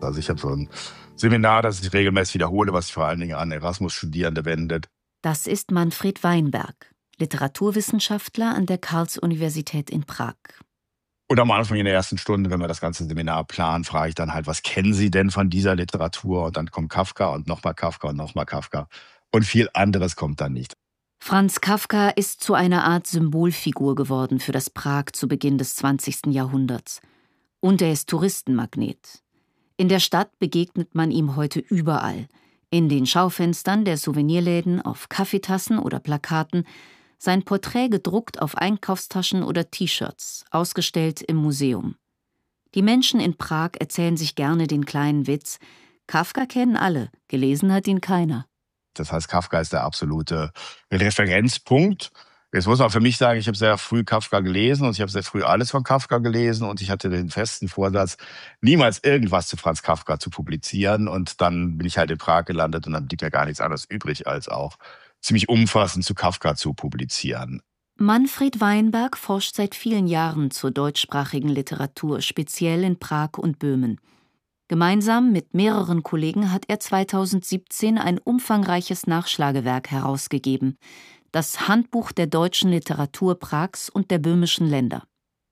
Also ich habe so ein Seminar, das ich regelmäßig wiederhole, was sich vor allen Dingen an Erasmus-Studierende wendet. Das ist Manfred Weinberg, Literaturwissenschaftler an der Karls-Universität in Prag. Und am Anfang in der ersten Stunde, wenn wir das ganze Seminar planen, frage ich dann halt, was kennen Sie denn von dieser Literatur? Und dann kommt Kafka und nochmal Kafka und nochmal Kafka. Und viel anderes kommt dann nicht. Franz Kafka ist zu einer Art Symbolfigur geworden für das Prag zu Beginn des 20. Jahrhunderts. Und er ist Touristenmagnet. In der Stadt begegnet man ihm heute überall. In den Schaufenstern der Souvenirläden, auf Kaffeetassen oder Plakaten, sein Porträt gedruckt auf Einkaufstaschen oder T-Shirts, ausgestellt im Museum. Die Menschen in Prag erzählen sich gerne den kleinen Witz: Kafka kennen alle, gelesen hat ihn keiner. Das heißt, Kafka ist der absolute Referenzpunkt. Jetzt muss man für mich sagen, ich habe sehr früh Kafka gelesen und ich habe sehr früh alles von Kafka gelesen und ich hatte den festen Vorsatz, niemals irgendwas zu Franz Kafka zu publizieren. Und dann bin ich halt in Prag gelandet und dann blieb mir gar nichts anderes übrig, als auch ziemlich umfassend zu Kafka zu publizieren. Manfred Weinberg forscht seit vielen Jahren zur deutschsprachigen Literatur, speziell in Prag und Böhmen. Gemeinsam mit mehreren Kollegen hat er 2017 ein umfangreiches Nachschlagewerk herausgegeben: Das Handbuch der deutschen Literatur Prags und der böhmischen Länder.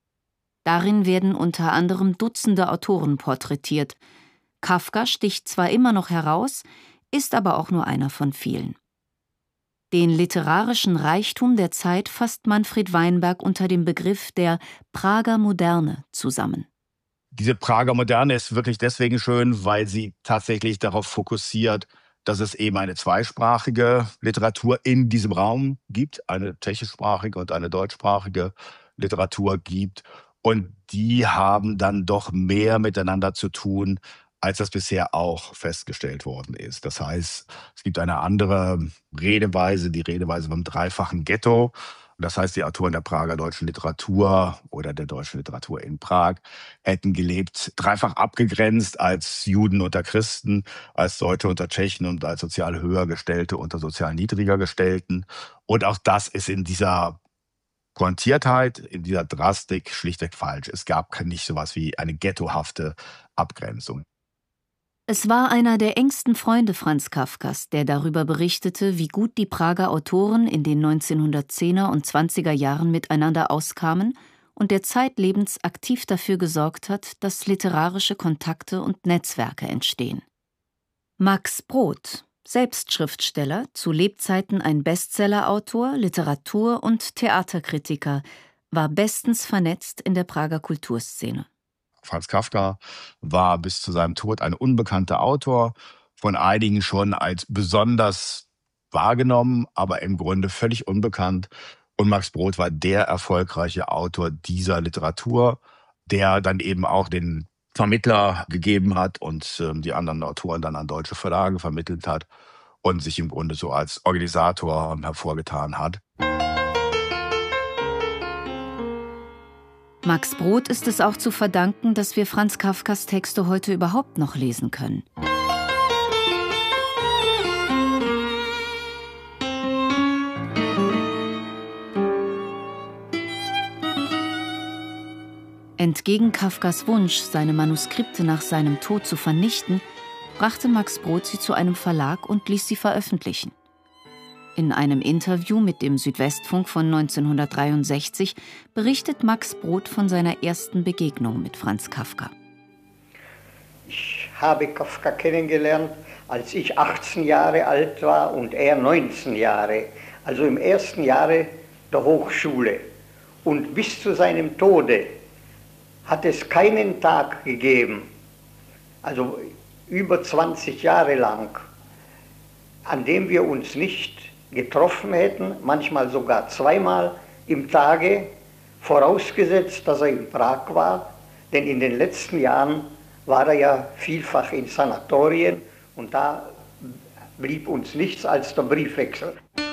Darin werden unter anderem Dutzende Autoren porträtiert. Kafka sticht zwar immer noch heraus, ist aber auch nur einer von vielen. Den literarischen Reichtum der Zeit fasst Manfred Weinberg unter dem Begriff der Prager Moderne zusammen. Diese Prager Moderne ist wirklich deswegen schön, weil sie tatsächlich darauf fokussiert, dass es eben eine zweisprachige Literatur in diesem Raum gibt, eine tschechischsprachige und eine deutschsprachige Literatur gibt. Und die haben dann doch mehr miteinander zu tun, als das bisher auch festgestellt worden ist. Das heißt, es gibt eine andere Redeweise, die Redeweise vom dreifachen Ghetto. Das heißt, die Autoren der Prager deutschen Literatur oder der deutschen Literatur in Prag hätten gelebt, dreifach abgegrenzt als Juden unter Christen, als Deutsche unter Tschechen und als sozial höher Gestellte unter sozial niedriger Gestellten. Und auch das ist in dieser Pointiertheit, in dieser Drastik schlichtweg falsch. Es gab nicht sowas wie eine ghettohafte Abgrenzung. Es war einer der engsten Freunde Franz Kafkas, der darüber berichtete, wie gut die Prager Autoren in den 1910er und 20er Jahren miteinander auskamen und der zeitlebens aktiv dafür gesorgt hat, dass literarische Kontakte und Netzwerke entstehen. Max Brod, selbst Schriftsteller, zu Lebzeiten ein Bestsellerautor, Literatur- und Theaterkritiker, war bestens vernetzt in der Prager Kulturszene. Franz Kafka war bis zu seinem Tod ein unbekannter Autor, von einigen schon als besonders wahrgenommen, aber im Grunde völlig unbekannt. Und Max Brod war der erfolgreiche Autor dieser Literatur, der dann eben auch den Vermittler gegeben hat und die anderen Autoren dann an deutsche Verlage vermittelt hat und sich im Grunde so als Organisator hervorgetan hat. Max Brod ist es auch zu verdanken, dass wir Franz Kafkas Texte heute überhaupt noch lesen können. Entgegen Kafkas Wunsch, seine Manuskripte nach seinem Tod zu vernichten, brachte Max Brod sie zu einem Verlag und ließ sie veröffentlichen. In einem Interview mit dem Südwestfunk von 1963 berichtet Max Brod von seiner ersten Begegnung mit Franz Kafka. Ich habe Kafka kennengelernt, als ich 18 Jahre alt war und er 19 Jahre, also im ersten Jahre der Hochschule. Und bis zu seinem Tode hat es keinen Tag gegeben, also über 20 Jahre lang, an dem wir uns nicht getroffen hätten, manchmal sogar zweimal im Tage, vorausgesetzt, dass er in Prag war, denn in den letzten Jahren war er ja vielfach in Sanatorien und da blieb uns nichts als der Briefwechsel.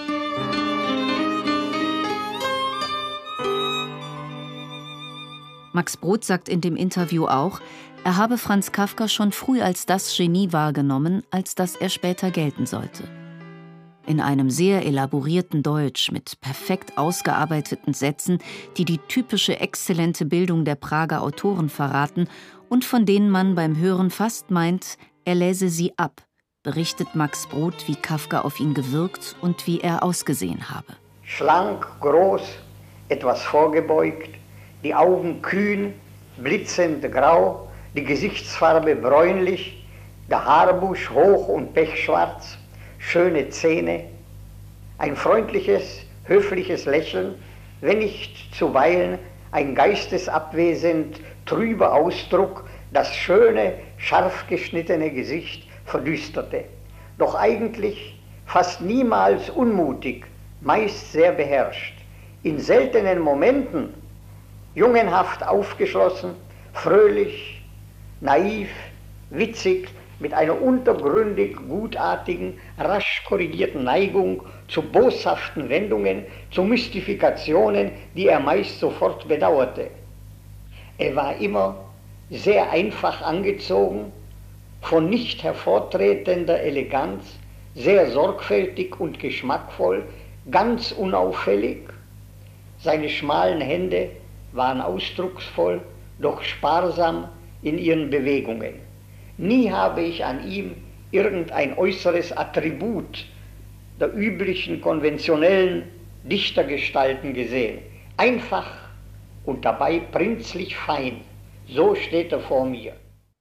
Max Brod sagt in dem Interview auch, er habe Franz Kafka schon früh als das Genie wahrgenommen, als das er später gelten sollte. In einem sehr elaborierten Deutsch mit perfekt ausgearbeiteten Sätzen, die die typische exzellente Bildung der Prager Autoren verraten und von denen man beim Hören fast meint, er läse sie ab, berichtet Max Brod, wie Kafka auf ihn gewirkt und wie er ausgesehen habe. Schlank, groß, etwas vorgebeugt, die Augen kühn, blitzend grau, die Gesichtsfarbe bräunlich, der Haarbusch hoch und pechschwarz, schöne Zähne, ein freundliches, höfliches Lächeln, wenn nicht zuweilen ein geistesabwesend trüber Ausdruck das schöne, scharf geschnittene Gesicht verdüsterte. Doch eigentlich fast niemals unmutig, meist sehr beherrscht. In seltenen Momenten jungenhaft aufgeschlossen, fröhlich, naiv, witzig, mit einer untergründig gutartigen, rasch korrigierten Neigung zu boshaften Wendungen, zu Mystifikationen, die er meist sofort bedauerte. Er war immer sehr einfach angezogen, von nicht hervortretender Eleganz, sehr sorgfältig und geschmackvoll, ganz unauffällig. Seine schmalen Hände waren ausdrucksvoll, doch sparsam in ihren Bewegungen. Nie habe ich an ihm irgendein äußeres Attribut der üblichen konventionellen Dichtergestalten gesehen. Einfach und dabei prinzlich fein. So steht er vor mir.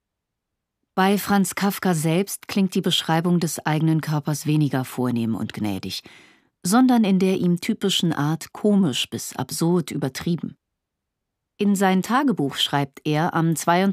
Bei Franz Kafka selbst klingt die Beschreibung des eigenen Körpers weniger vornehm und gnädig, sondern in der ihm typischen Art komisch bis absurd übertrieben. In sein Tagebuch schreibt er am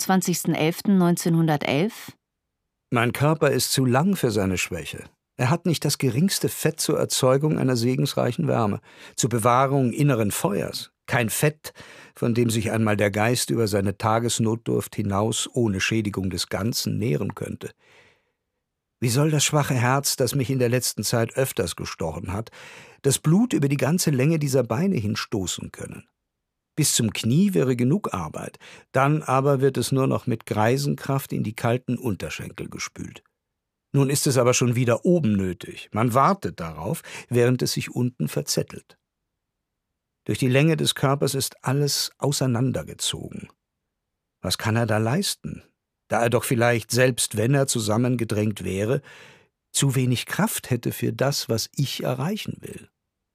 22.11.1911: Mein Körper ist zu lang für seine Schwäche. Er hat nicht das geringste Fett zur Erzeugung einer segensreichen Wärme, zur Bewahrung inneren Feuers. Kein Fett, von dem sich einmal der Geist über seine Tagesnotdurft hinaus ohne Schädigung des Ganzen nähren könnte. Wie soll das schwache Herz, das mich in der letzten Zeit öfters gestochen hat, das Blut über die ganze Länge dieser Beine hinstoßen können? Bis zum Knie wäre genug Arbeit, dann aber wird es nur noch mit Greisenkraft in die kalten Unterschenkel gespült. Nun ist es aber schon wieder oben nötig. Man wartet darauf, während es sich unten verzettelt. Durch die Länge des Körpers ist alles auseinandergezogen. Was kann er da leisten, da er doch vielleicht, selbst wenn er zusammengedrängt wäre, zu wenig Kraft hätte für das, was ich erreichen will?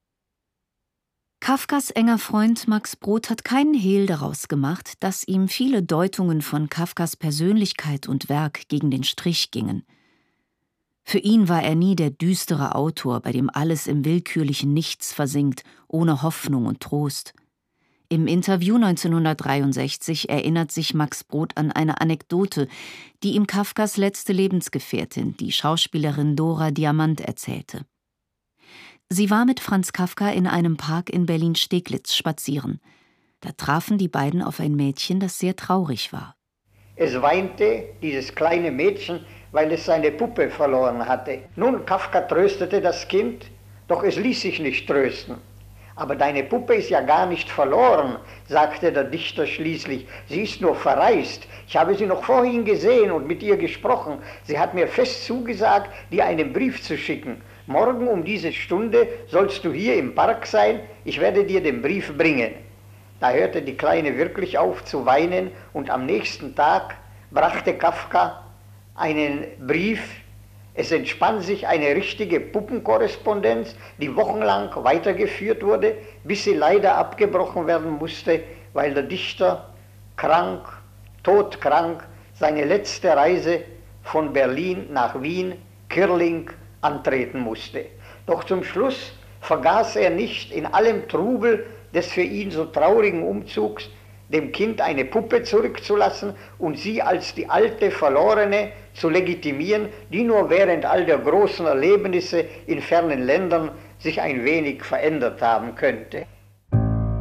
Kafkas enger Freund Max Brod hat keinen Hehl daraus gemacht, dass ihm viele Deutungen von Kafkas Persönlichkeit und Werk gegen den Strich gingen. Für ihn war er nie der düstere Autor, bei dem alles im willkürlichen Nichts versinkt, ohne Hoffnung und Trost. Im Interview 1963 erinnert sich Max Brod an eine Anekdote, die ihm Kafkas letzte Lebensgefährtin, die Schauspielerin Dora Diamant, erzählte. Sie war mit Franz Kafka in einem Park in Berlin-Steglitz spazieren. Da trafen die beiden auf ein Mädchen, das sehr traurig war. Es weinte, dieses kleine Mädchen, weil es seine Puppe verloren hatte. Nun, Kafka tröstete das Kind, doch es ließ sich nicht trösten. Aber deine Puppe ist ja gar nicht verloren, sagte der Dichter schließlich. Sie ist nur verreist. Ich habe sie noch vorhin gesehen und mit ihr gesprochen. Sie hat mir fest zugesagt, dir einen Brief zu schicken. Morgen um diese Stunde sollst du hier im Park sein, ich werde dir den Brief bringen. Da hörte die Kleine wirklich auf zu weinen und am nächsten Tag brachte Kafka einen Brief. Es entspann sich eine richtige Puppenkorrespondenz, die wochenlang weitergeführt wurde, bis sie leider abgebrochen werden musste, weil der Dichter krank, todkrank, seine letzte Reise von Berlin nach Wien, Kirling, antreten musste. Doch zum Schluss vergaß er nicht in allem Trubel des für ihn so traurigen Umzugs, dem Kind eine Puppe zurückzulassen und sie als die alte Verlorene zu legitimieren, die nur während all der großen Erlebnisse in fernen Ländern sich ein wenig verändert haben könnte.